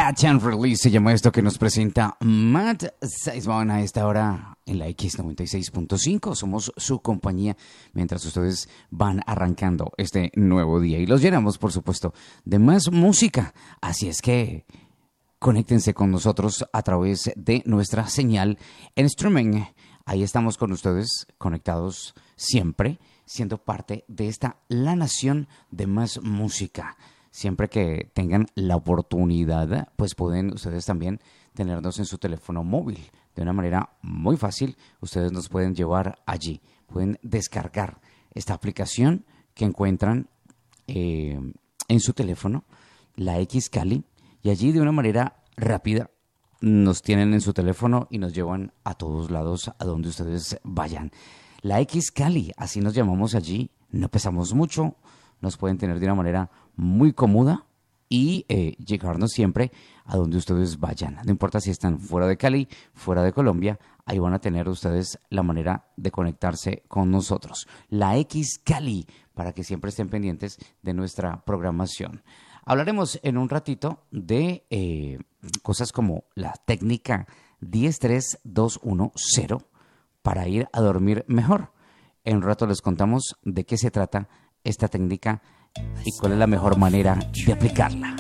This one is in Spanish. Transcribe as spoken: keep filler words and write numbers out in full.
Catch and Release se llama esto que nos presenta Matt Seisman a esta hora en la X noventa y seis punto cinco. Somos su compañía mientras ustedes van arrancando este nuevo día. Y los llenamos, por supuesto, de más música. Así es que conéctense con nosotros a través de nuestra señal en streaming. Ahí estamos con ustedes conectados siempre, siendo parte de esta La Nación de Más Música. Siempre que tengan la oportunidad, pues pueden ustedes también tenernos en su teléfono móvil. De una manera muy fácil, ustedes nos pueden llevar allí. Pueden descargar esta aplicación que encuentran eh, en su teléfono, la X Cali, y allí de una manera rápida nos tienen en su teléfono y nos llevan a todos lados a donde ustedes vayan. La X Cali, así nos llamamos allí, no pesamos mucho, nos pueden tener de una manera muy cómoda y eh, llegarnos siempre a donde ustedes vayan. No importa si están fuera de Cali, fuera de Colombia, ahí van a tener ustedes la manera de conectarse con nosotros. La X Cali, para que siempre estén pendientes de nuestra programación. Hablaremos en un ratito de eh, cosas como la técnica diez tres dos uno cero para ir a dormir mejor. En un rato les contamos de qué se trata esta técnica y cuál es la mejor manera de aplicarla.